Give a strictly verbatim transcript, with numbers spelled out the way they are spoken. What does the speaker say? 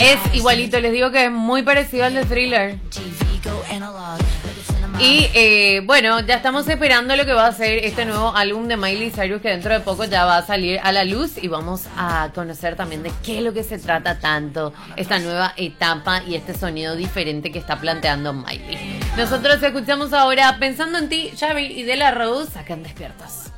Es igualito, les digo que es muy parecido al de Thriller. Y eh, bueno, ya estamos esperando lo que va a ser este nuevo álbum de Miley Cyrus, que dentro de poco ya va a salir a la luz y vamos a conocer también de qué es lo que se trata tanto esta nueva etapa y este sonido diferente que está planteando Miley. Nosotros escuchamos ahora Pensando en ti, Xavi y De La Rose, acá en Despiertos.